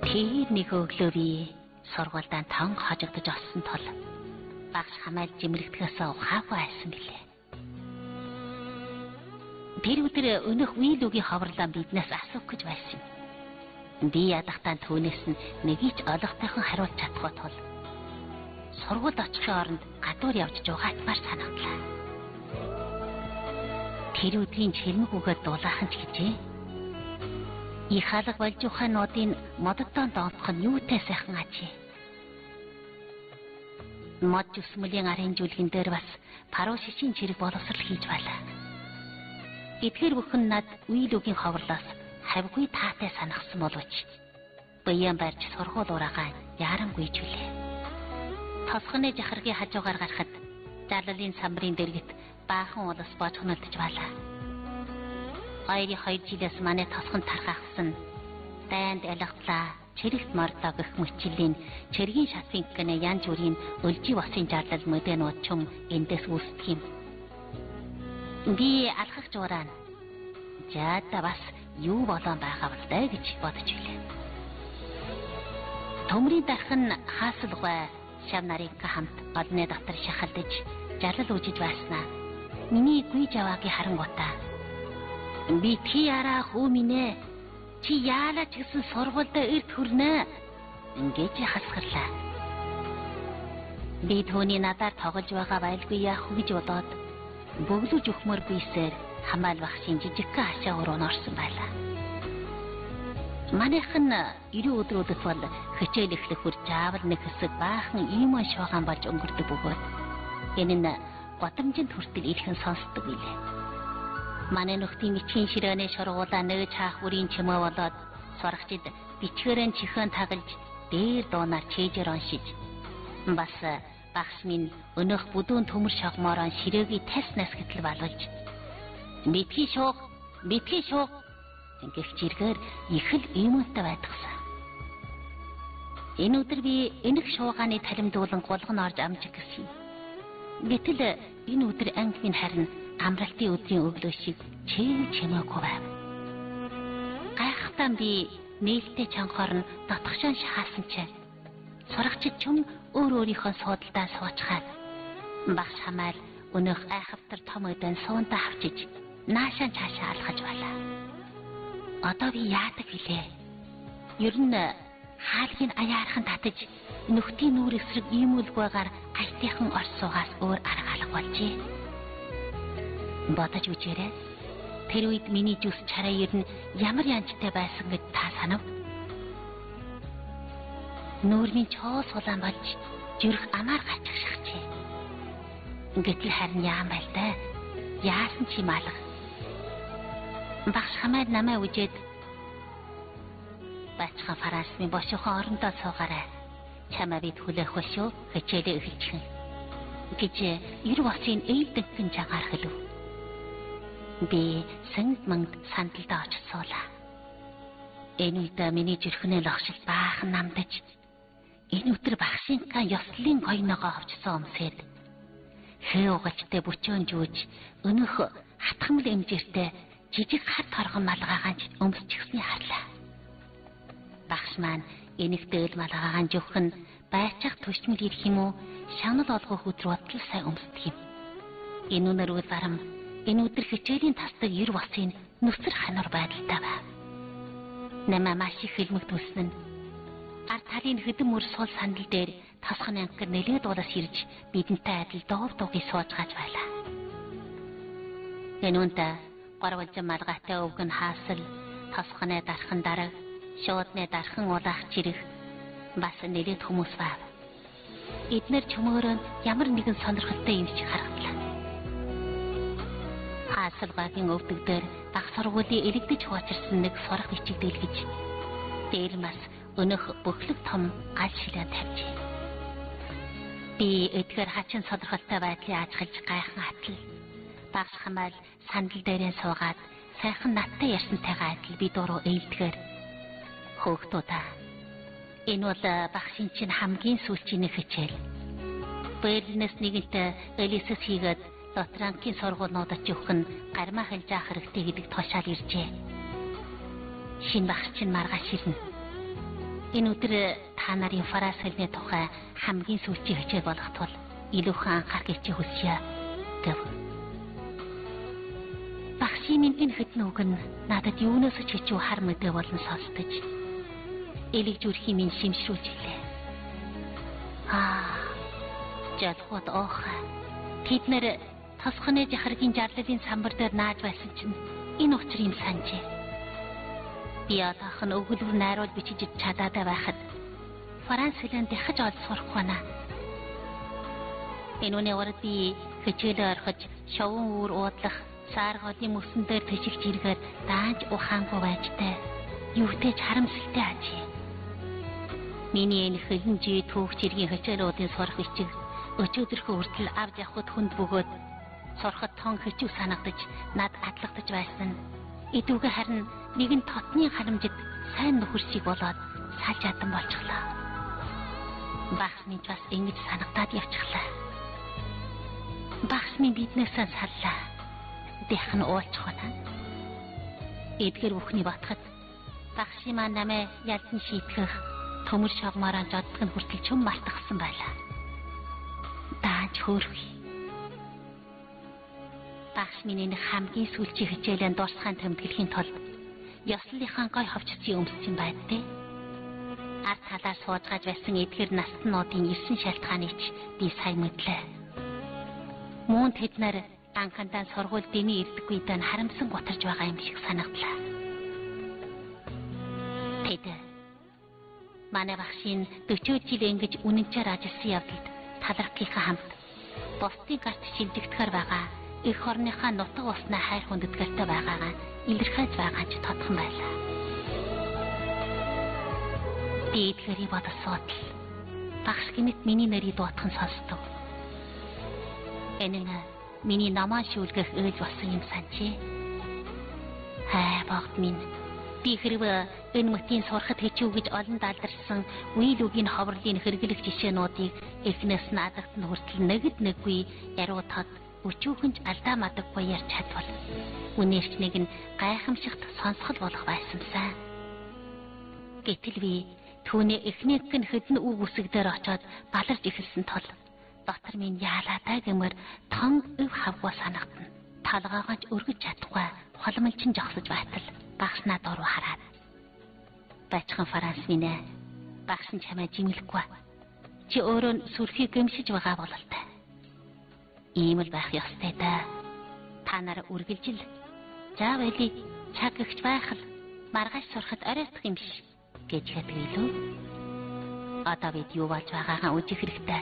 Тэр нэг өглөө би сургуультай тон хожигдож олсон тул багш хамаал жимрэгдэхээс ухаагүй айсан билээ. Тэр өдөр өнөх үйл үгийн хаварлаа биднээс асуух гэж байсан. Би ядахтаа түүнээс нь нэгийг олохтойхон хариулж чадахгүй тул сургуульд очихын оронд гадуур явж жугаатмаар санагдлаа. Тэр өдрийн чирмэг үгээд дулаахан ч гэжээ. И хаалга болж ухаануудын моддон доонтох нь юутай сайхан ачи. Мод зүсмөлийн арын жүлгэн дээр бас пару шишийн чирэг боловсрал хийж байлаа. Эдгээр бүхэн над үйл үгийн ховрлоос хавьгүй таатай санагсан боловч баян барьж сургууль ураагаа яарангүй жүлээ. Тосгоны жахаргийн хажуугаар гарахад жаллалын самбарын дэргэт баахан улас божгонолдож байлаа. 2 жилээс манай тосгонд тархахсан дайнд ялгатлаа чирэгт мордоо гэх мөчлийн чиргийн шатын гэнэ янз бүрийн өлжи босын жарлал мөдөнүүд ч эндээс үүсдэг юм. Би алхах жуурaan жаада бас юу болон байгаа бол даа гэж бодож билээ. Төмрийн дархан хаасалгай шав нарынхаа хамт олны дотор шахалдаж жарлал үжиж байснаа миний гүйж аваагийн харангуйтаа би ти яраа хүү минь чи яалаач гэсэн сургуульд эрт хүрнэ ингэж хасгарлаа. Би түүний надаар тоглож байгаа байлгүй яах вэ гэж бодоод бөглөж өгмөргүйсээр хамаал багшийн жижигхэн хашаа өрөө орсон байлаа. Манайхан 90 өдрүүдэд бол хичээл эхлэх бүр жаавал нэг хэсэг баахан иймэн шуугаан болж өнгөрдөг бөгөөд энэ нь годамжинд хүртэл ирхэн сонсдог билээ. Манай нөхдийн бичгийн ширээний шургуулаа нээж хаах бүрийн чимээ болоод сурагчид бичгээрэн чихэн тагалж дээр дуунаар чэйжээр уншиж бас багш минь өнөөх бүдүүн төмөр шогмоороо ширээгийн тас нас гэтэл балуулж битгий шуух гэх чиргээр их л иймэнтэй байдгсан. Энэ өдөр би энэх шуугааны талимдуулан гулган орж амжиг гэсэн. Гэтэл энэ өдөр анги минь харин амралтын өдрийн өглөө шиг чимээгүй байв. Гайхахтан би нээлттэй чангаар нь дотгошон шахаасан чинь сурагчид ч өөр өөрийнхөө суудалдаа суучгаад багш хамаал өнөөх айхавтар том өдөн суунтаа авчиж наашаа цаашаа алхаж байлаа. Одоо би яадаг вүлээ? Ер нь хаалгийн аяархан татаж нөхдийн нүүр эсрэг иймүүлгүйгээр айтайхан орсуугаас өөр арга алга болжээ. Бодож үжээрэй. Тэр үед миний зүс чараа ер нь ямар янзтай байсан гэж та санав? Нүүрний чоо сулаан болж зүрх амаар гачигшчихжээ. Гэтэл харин яам байл да. Яасан ч юм алга. Багш хамаад намайг үжээд бачхан фарасны бошихон орондоо суугаарай. Чамаа бид хүлээх бол шүү. Хичээлээ эхэлчихэн. Гэж 90 босын ээлдэгтэн жагаар хэлв. Би сэнд манд сандалдаа очиж суулаа. Энэ үед миний зүрхнээ логшил баахан намдаж энэ өдөр багшинка ёслолын гойногоо авчсан өмсөд хээ угалжтай бүчөөн жүүж өнөх хатгамал эмжиртэй жижиг хат торгон малгаагаанч өмсчихсний харлаа. Багш маань энэгтэй эл малгаагаан жөхөх нь байцаах төчмөл ирэх юм уу шанал олгох өдөр бодлол сайн өмсдөг юм. Энэ үнээр зарам энэ өдөр хичээлийн тасдаг 90 босын нүцэр ханар байдалтай байв. Намаа маш их хилмигдүүлсэн нь ард талын хөдөм мөр суул сандал дээр тосхны анкер нэлээд дуулаас ирж бидэнтэй адил дов дуугийн сууж гаж байлаа. Энэ үнтэй горволжин малгайтай өвгөн хаасал тосхны дархан дараг шуудны дархан улаах чирэг бас нэлээд хүмүүс байв. Эднэр чөмөөрөө ямар нэгэн сонирхолтой юм шиг харагдлаа. Хаасал багийн өвдөг дээр баг сургуулийн элэгдэж хуучирсан нэг сурах бичигдэл гэж дээр бас өнөх бөхлөг том гал шилэн тавьжээ. Би эдгээр хачин сонирхолтой байдлыг ажиглаж гайхан атал багш хамаал сандал дээрээ суугаад сайхан надтай ярьсантайгаа адил би дуруу ээлдгээр хөөхтүүдаа энэ бол багшийн чинь хамгийн сүүлчийн хичээл. Берлинээс нэгэнтээ Элисэс хийгээд Лотранкийн сургуулиудад явах нь гармаа хэлж авах хэрэгтэй гэдэг тушаал иржээ. Шинэ багш чинь маргааш ирнэ. Энэ өдөр та нарын фарасэлний тухай хамгийн сүүлчийн хичээл болох тул илүүхэн анхаарах гэж хүсье гэв. Багшийн минь энэ хэдэн үг нь надад юунаас ч хичүү хар мэдээ болон сонсдож элэг зүрхийн минь шимшрүүлж илээ. Жадхот оохаа. Тэд нэр тосхоны жахаргийн жарлалын самбар дээр нааж байсан чинь энэ учир юм санджээ. Би одоохон өгүүлбэр найруулж бичиж чадаатай байхад Франц хэлээр дахиж олж сурах байна. Энэ үнэ урд би хичээлээ орхиж шовон үүр уудлах сааргодын мөсөн дээр төшилж иргээд даанч ухаангүй байжтэй. Юутэй ч харамсалтай ажээ. Миний энэ хөлнжи түүх чиргийн хичээлүүдийн сурах бичиг өчигдөрхөө хүртэл авч явхад хүнд бөгөөд сурахад тон хичүү санагдаж над адлагдаж байсан. Идүүгээ харин нэгэн тотны харамжид сайн нөхөрсийг болоод салж ядан болчихлоо. Багш минь бас ингэж санагдаад явчихлаа. Багш минь биднээсээ саллаа. Дэх нь уулчих байна. Эдгэр бүхний батхад багшийн маань намайг ялдан шийтгэх төмөр шавмаараа жоддох нь хүртэл чүм мартахсан байлаа. Дааж хөөрхий. Багш минь энэ хамгийн сүүлчийн хичээлээ дуусгахын тэмдэглэхийн тулд ёслолынхаа гой ховчцын өмссөн байдтэй. Ард талаар суужгааж байсан эдгэр настнуудын 9 шалтгааныг би сайн мэдлээ. Мөн тэд нар анхандаа сургууль дэний ирдэггүй дэн харамсан гутарж байгаа юм шиг санагдлаа. Тэд манай багшийн 40 жил ингэж үнэнчээр ажилласан явдалд талархлынхаа хамт бусдын гарт шилжигдэхэр байгаа их орныхаа нутаг уснаа хайр хүндэтгэртэй байгаагаа илэрхийлж байгаа ч тодхон байлаа. Би эдгэрийг бодсоод багш гинэт миний нэрийг дуутхан сонсдог. Энэ нь миний намаа шүүлгэх өөл болсон юм санчээ. Богд минь би хэрэг энэ мөтийн сурахад хичүү гэж олон далдарсан үйл үгийн ховрлын хэрэглэх жишээнүүдийг эхнээс нь адагт нь хүртэл нэгд нэггүй яруу тод өчүүхэнж алдаа мадаггүй ярьж чадвал үнээрч нэг нь гайхамшигт сонсгол болох байсансан. Гэтэл би түүний эхнийх нь хэдэн үг үсэг дээр очоод баларж эхэлсэн тул дотор минь яалаатай гэмээр тон өв хавгуу санагдана. Талгаагач өргөж чадахгүй холмолчин жогсож байтал багш надад руу хараад бачхан Франц минь багш нь чамайг жимэлэхгүй. Чи өөрөө сүрхийг гэмшиж байгаа бололтой. Ийм л байх ёстой да. Та нар үргэлжил заавал цаг өгч байх л маргааш сурахад оройтох юм биш гэж хэлдэг лөө. Одоо бид юу болж байгаагаа үзэх хэрэгтэй.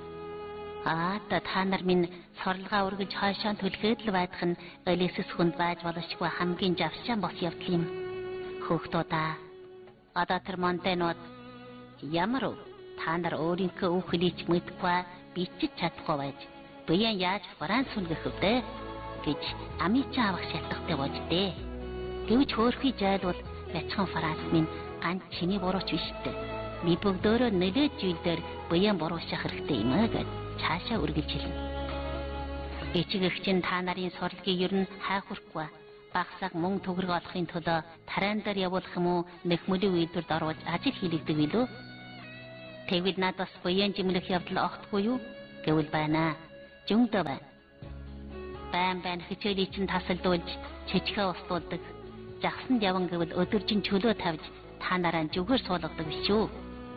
Та нар минь сурлагаа үргэж хойшоо түлхээд л байдах нь өлөөсөс хүнд байж боломжгүй хамгийн завшаан бос явдал юм. Хөөхтүүдаа одоо тэр монтенууд ямар та нар өөрийнхөө үг хэлийч мэдгүй бичиж чадахгүй байж буян яаж Франц үлгэх вэ гэж амичаа авах шалтгаантай болж дээ. Гэвч хөөрхий жайлвал бячхан Франц минь ганц чиний бурууч биш дээ. Би бүгдөө нэлээд зүйлээр буян буруушах хэрэгтэй юм аа гэж цаашаа үргэлж хэлнэ. Эцэгэгчин та нарын сурлагыг ер нь хайхурахгүй багсаг мөн төгрөг олохын төлөө тараан дээр явуулах юм уу нэхмөлийн үйлдвэрт оруулж ажил хийлэгдэг билүү? Тэгвэл над бас буян жимлэх явдал огтгүй юу гэвэл байна. Жундөө байна. Байн хичээлийг чинь тасалдуулж чичгээ устуулдаг. Жагсанд яван гэвэл өдөржин чөлөө тавьж та нараа зүгээр суулгадаг биш үү?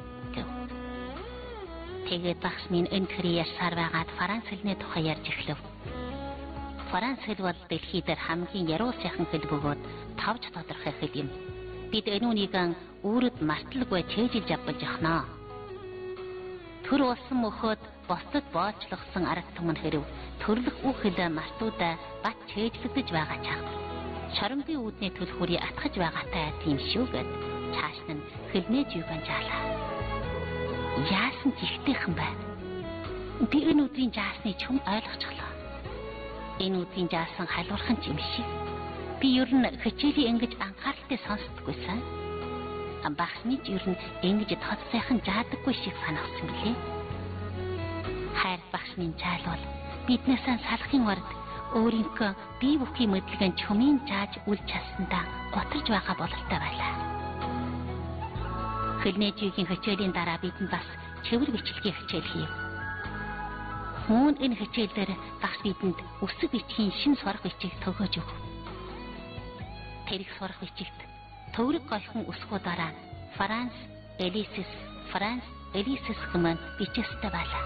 Тэгээд багш минь энэ төрлийн ярьсаар байгаад Франц хэлний тухай ярьж эхлэв. Франц хэл бол дэлхий дээр хамгийн яруу сайхан хэл бөгөөд тавж тодорхой хэл юм. Бид энэ үнийг үүрэд марталгүй чэйжилж авбалж явнаа. Төр болсон мөхөд бусдад боочлогсон арга түмэн хэрв төрлөх үг хэлээ мартуудаа бат чэйжлэгдэж байгаа чаг. Шоромгийн үүдний төлхүүрийг атгаж байгаатай адил юм шүү гэд цааш нь хэлнээ жийгэн жаалаа. Яасан жигтэйхэн байна. Би энэ өдрийн жаасныг чүм ойлгочихлоо. Энэ өдрийн жаасан халуурхан юм шиг. Би ер нь хичээлийн ингэж анхааралтай сонсдоггүйсэн. Багш минь ер нь ингэж тод сайхан жаадаггүй шиг санагдсан билээ. Хайр багш минь жаалвал биднээсээ салахын урд өөрийнхөө бие бүхий мэдлэгийн чумын зааж үл чадсандаа готарж байгаа бололтой байлаа. Хөлнэжүүгийн хичээлийн дараа бидэнд бас цэвэр бичлэгийн хичээл хийв. Мөн энэ хичээлээр багш бидэнд үсэг бичгийн шин сурах бичиг төгөөж өг. Тэрэг сурах бичигт төврөг гойхон үсгүүдаараа Франц Элисис хэмээн бичээстэй байлаа.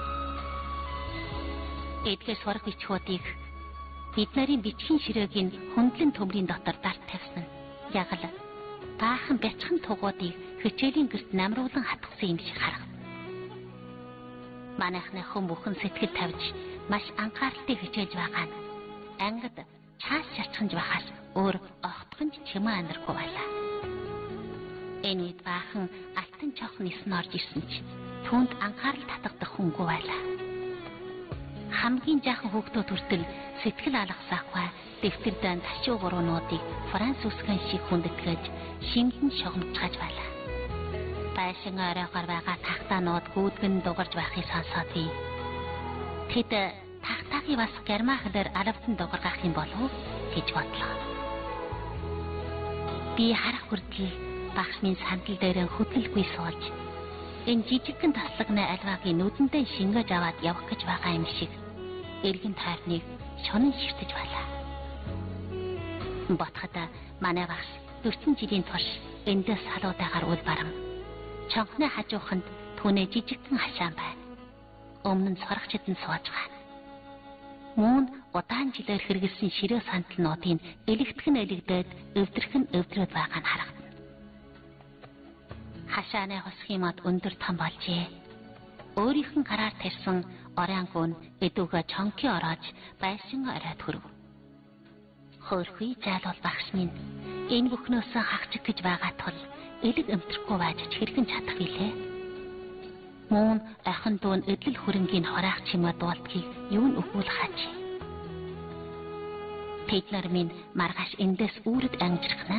Эдгээр сурах бичгүүдийг бид нарын бичгийн ширээгийн хөндлөн төмрийн дотор дард тавьсан нь яг л баахан бяцхан тугуудыг хичээлийн гэрт намруулан хатгсан юм шиг харагдана. Манайхны бүхэн сэтгэл тавьж маш анхааралтай хичээж байгаа нь ангид чаас шалчханж байхаас өөр огтхонч чимээ анаргүй байлаа. Энэ үед баахан алтан чох нисэн орж ирсэн ч түүнд анхаарал татагдах хүнгүй байлаа. Хамгийн жаахан хүүхдүүд хүртэл сэтгэл алгасаахгүй дэвтэр дан ташуу гуруунуудыг Франц үсгэн шиг хүндэтгэж шингэн шогомжхаж байлаа. Байшин оройгоор байгаа тахтаанууд гүйдгэн дугарж байхыг сонсоод би тэд тахтаагийн бас германхлаар алавдан дугаргах юм болов уу гэж бодлоо. Би харах хүртэл багш минь сандал дээр хөдлөлгүй суулж энэ жижигхэн таслагны альваагийн нүдэндээ шингэж аваад явах гэж байгаа юм шиг эргэн тойрныг шунан ширтэж байлаа. Ботход манай багш 40 жилийн турш эндээс салуудаагаар үл барам. Чонхны хажууханд түүний жижигхэн хашаан байна. Өмнө нь сорогчд нь сууж байна. Мөн удаан жилээр хэрэгэлсэн ширээ сандалнуудын элэгтгэн элэгдээд өвдрөхн өвдрөөд байгаа нь харагдана. Хашааны хосхийн мод өндөр том болжээ. Өөрийнх нь гараар тарьсан орангуун эдүгээ чонки ороож байшин оройд хүрв. Хөөрхий зайлуул багш минь энэ бүхнөөс хагчиг гэж байгаа тул элэг өмтөрөхгүй байж хэрхэн чадах вүлээ? Мөн ахын дүүн эдлэл хөрөнгийн хораах чимээ дуулдгийг юу нь өгүүлэх хаач. Тэд нар минь маргааш эндээс үүрэг ангижрахна.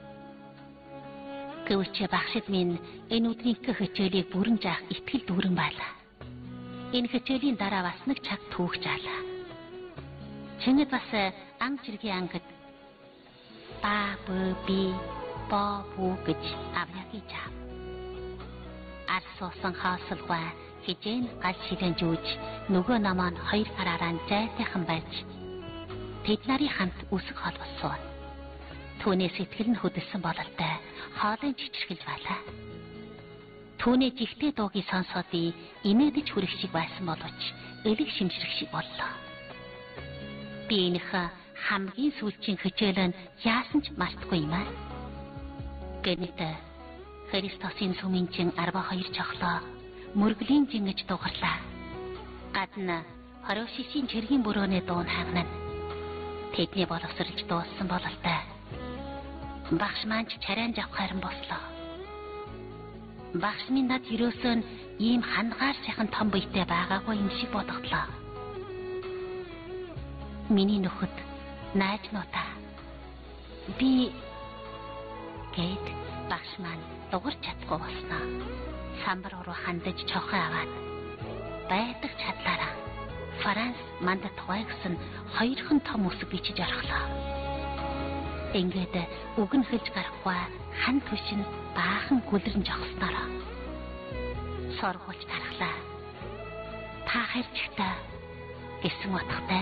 Гэвч багшид минь энэ өдрийнхөө хичээлийг бүрэн заах итгэл дүүрэн байлаа. Энэ хичээлийн дараа бас нэг цаг түүх жаалаа. Чингэд бас анги чиргийн ангид ба би бо бу гэж авьяагийн жаа. Арсуусан хаосолгүй хижээн гал ширэн жүүж нөгөө намаа хоёр гараараа зайтайхан байж тэд нарын хамт үсэг хоол болсон. Түүний сэтгэл нь хөдөлсөн бололтой хоолын чичирхэлж байлаа. Түүний жигтэй дуугийг сонсоод би инээдэж хүрэх шиг байсан боловч элэг шимшрэх шиг боллоо. Би энийх хамгийн сүүлчийн хичээлэн яасан ч мартахгүй юм аа. Гэнэт Христосын сүминчин 12 жохлоо мөргөлийн жингэж дугарлаа. Гадна Хорошишийн чиргийн борооны дуун хагнана. Тэдний боловсролж дууссан бололтой. Багш маань чарайн жавх харин бослоо. Багш минь над ерөөсөө ийм хангаар сайхан том биетэй байгаагүй юм шиг бодогдлоо. Миний нөхөд найз нутаа. Би гээд багш маань дугарч чадахгүй болсноо. Самбар руу хандаж чохоо аваад байдаг чадлаараа Франц мандат тухайгсан хоёрхан том үсэг бичиж орхлоо. Ингээд үгэн хэлж гарахгүй хан түшин баахан гүлрэн жогснороо. Сургуульд тархлаа. Та харьцагтай гэсэн утгатай